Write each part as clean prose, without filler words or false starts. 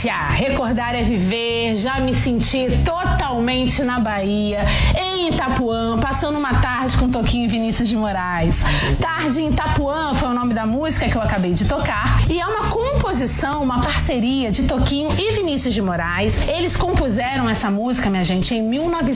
delícia! Recordar é viver, já me senti totalmente na Bahia, em Itapuã, passando uma tarde com Toquinho e Vinícius de Moraes. Tarde em Itapuã foi o nome da música que eu acabei de tocar e é uma composição, uma parceria de Toquinho e Vinícius de Moraes. Eles compuseram essa música, minha gente, em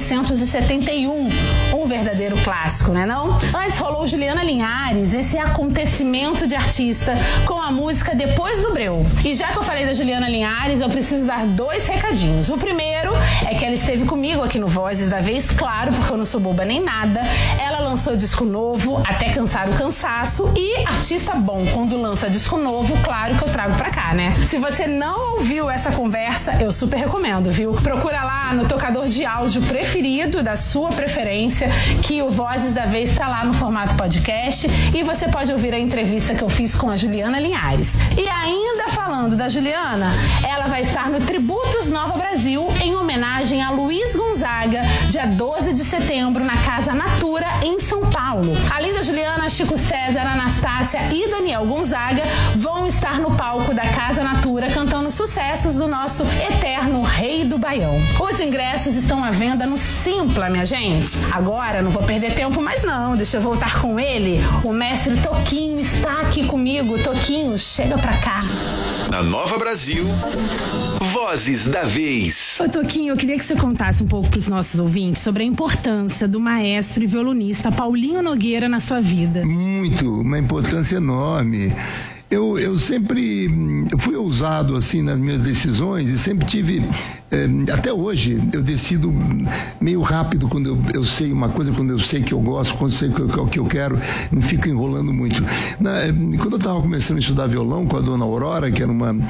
1971, um verdadeiro clássico, né não? Antes rolou Juliana Linhares, esse acontecimento de artista com a música Depois do Breu. E já que eu falei da Juliana Linhares, eu preciso dar 2 recadinhos. O primeiro é que ela esteve comigo aqui no Vozes da Vez, claro, porque eu não sou boba nem nada. Ela lançou disco novo, Até Cansar o Cansaço, e artista bom, quando lança disco novo, claro que eu trago pra cá, né? Se você não ouviu essa conversa, eu super recomendo, viu? Procura lá no tocador de áudio preferido, da sua preferência, que o Vozes da Vez tá lá no formato podcast e você pode ouvir a entrevista que eu fiz com a Juliana Linhares. E ainda falando da Juliana, ela vai estar no Tributos Nova Brasil em homenagem a Luiz Gonzaga, dia 12 de setembro, na Casa Natura, em São Paulo. Além da Juliana, Chico César, Anastácia e Daniel Gonzaga vão estar no palco da Casa Natura cantando sucessos do nosso eterno Rei do Baião. Os ingressos estão à venda no Simpla, minha gente. Agora, não vou perder tempo mais não, deixa eu voltar com ele. O mestre Toquinho está aqui comigo. Toquinho, chega pra cá. Na Nova Brasil, Vozes da Vez. Ô Toquinho, eu queria que você contasse um pouco pros nossos ouvintes sobre a importância do maestro e violonista Paulinho Nogueira na sua vida. Uma importância enorme. Eu sempre fui ousado assim nas minhas decisões e sempre tive, até hoje, eu decido meio rápido quando eu sei uma coisa, quando eu sei que eu gosto, quando eu sei o que eu quero, não fico enrolando muito. Quando eu estava começando a estudar violão com a dona Aurora, que era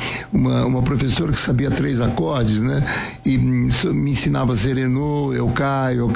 uma professora que sabia 3 acordes, né? E me ensinava serenô, eu caio.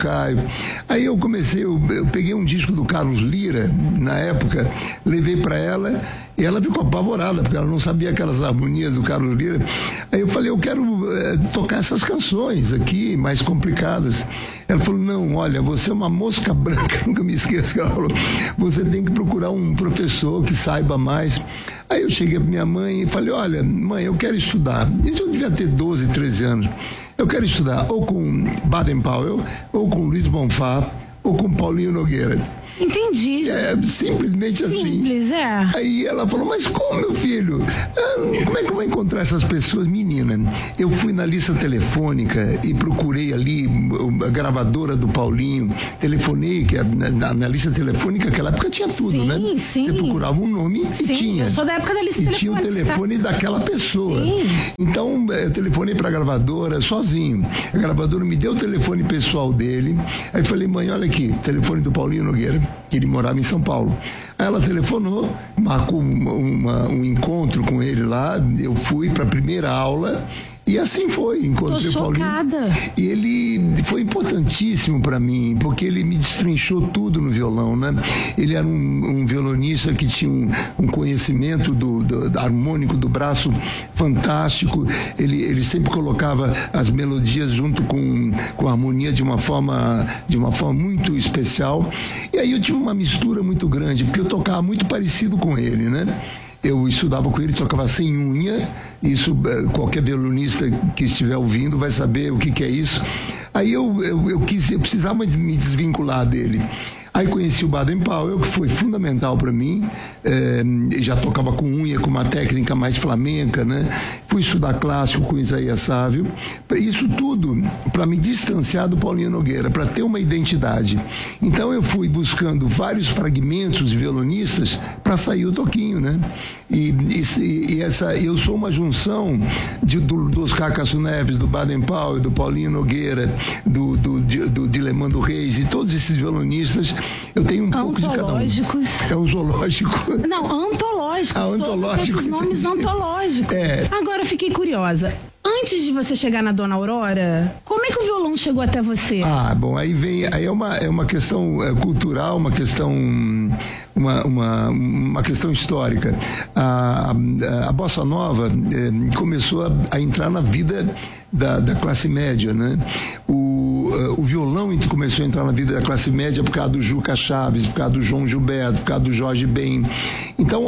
Aí eu peguei um disco do Carlos Lyra, na época, levei para ela. E ela ficou apavorada, porque ela não sabia aquelas harmonias do Carlos Lyra. Aí eu falei, eu quero tocar essas canções aqui, mais complicadas. Ela falou, não, olha, você é uma mosca branca, nunca me esqueço que ela falou, você tem que procurar um professor que saiba mais. Aí eu cheguei para minha mãe e falei, olha, mãe, eu quero estudar. Eu devia ter 12, 13 anos. Eu quero estudar ou com Baden Powell, ou com Luiz Bonfá, ou com Paulinho Nogueira. Entendi. Simplesmente assim. Simples, é. Aí ela falou, mas como, meu filho? Como é que eu vou encontrar essas pessoas? Menina, eu fui na lista telefônica e procurei ali a gravadora do Paulinho, telefonei, que na lista telefônica, naquela época tinha tudo, sim, né? Sim. Você procurava um nome e tinha. Eu sou da época da lista telefônica. E tinha o telefone daquela pessoa. Sim. Então, eu telefonei pra gravadora sozinho. A gravadora me deu o telefone pessoal dele. Aí falei, mãe, olha aqui, telefone do Paulinho Nogueira, que ele morava em São Paulo. Aí ela telefonou, marcou um encontro com ele lá, eu fui para a primeira aula e assim foi, encontrei o Paulinho. E ele foi importantíssimo para mim, porque ele me destrinchou tudo no violão, né? Ele era um violonista que tinha um conhecimento do harmônico do braço fantástico. Ele sempre colocava as melodias junto com a harmonia de uma forma muito especial. E aí eu tive uma mistura muito grande, porque eu tocava muito parecido com ele, né? Eu estudava com ele, tocava sem unha. Isso, qualquer violonista que estiver ouvindo vai saber o que é isso. Aí eu precisava me desvincular dele. Aí conheci o Baden Powell, que foi fundamental para mim. Já tocava com unha, com uma técnica mais flamenca, né? Fui estudar clássico com Isaías Sávio. Isso tudo para me distanciar do Paulinho Nogueira, para ter uma identidade. Então eu fui buscando vários fragmentos de violonistas para sair o Toquinho, né? Eu sou uma junção do Oscar Castro Neves, do Baden Powell, do Paulinho Nogueira, do Dilemando Reis e todos esses violonistas. Eu tenho um pouco de cada um. É um zoológico. Não, antológicos. Antológico. Esses nomes antológicos. Agora eu fiquei curiosa. Antes de você chegar na Dona Aurora, como é que o violão chegou até você? Bom, aí é uma questão cultural, uma questão histórica. A Bossa Nova começou a entrar na vida da classe média, né? O violão começou a entrar na vida da classe média por causa do Juca Chaves, por causa do João Gilberto, por causa do Jorge Ben. Então,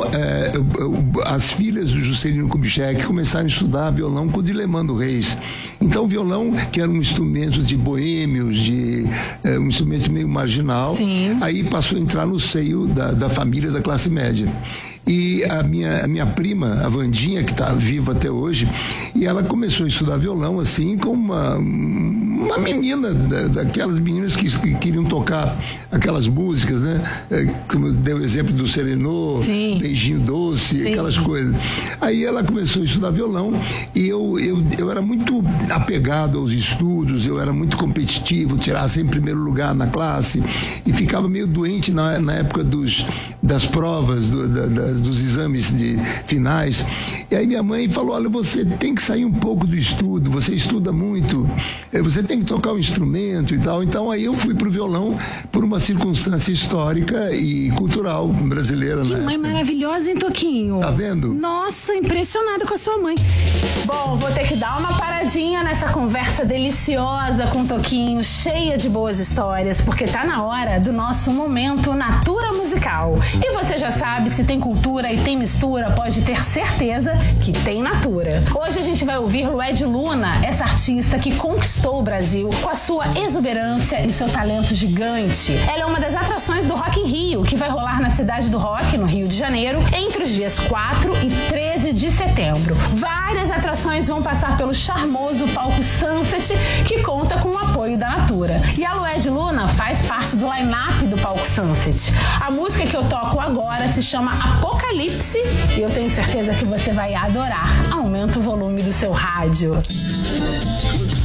as filhas do Juscelino Kubitschek começaram a estudar violão com o Dilemando Reis. Então, o violão, que era um instrumento de boêmios, um instrumento meio marginal, sim, aí passou a entrar no seio da família da classe média. E a minha prima, a Vandinha, que está viva até hoje, e ela começou a estudar violão assim com uma menina, daquelas meninas que queriam tocar aquelas músicas, né? Como eu dei o exemplo do Serenô, sim, Beijinho Doce, sim, aquelas coisas. Aí ela começou a estudar violão e eu era muito apegado aos estudos, eu era muito competitivo, tirava sempre primeiro lugar na classe e ficava meio doente na época das provas, dos exames finais. E aí minha mãe falou: olha, você tem que sair um pouco do estudo, você estuda muito, você tem que tocar um instrumento e tal. Então aí eu fui pro violão por uma circunstância histórica e cultural brasileira, que né? Que mãe maravilhosa, hein, Toquinho? Tá vendo? Nossa, impressionada com a sua mãe. Bom, vou ter que dar uma paradinha nessa conversa deliciosa com o Toquinho, cheia de boas histórias, porque tá na hora do nosso momento Natura Musical. E você já sabe, se tem cultura e tem mistura, pode ter certeza que tem Natura. Hoje a gente vai ouvir Lued Luna, essa artista que conquistou o Brasil com a sua exuberância e seu talento gigante. Ela é uma das atrações do Rock in Rio, que vai rolar na Cidade do Rock, no Rio de Janeiro, entre os dias 4 e 13 de setembro. Várias atrações vão passar pelo charmoso palco Sunset, que conta com o apoio da Natura. E a Lued Luna faz parte do line-up do palco Sunset. A música que eu toco agora se chama Apocalipse e eu tenho certeza que você vai adorar. Aumenta o volume do seu rádio.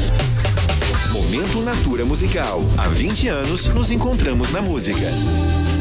Momento Natura Musical. Há 20 anos nos encontramos na música.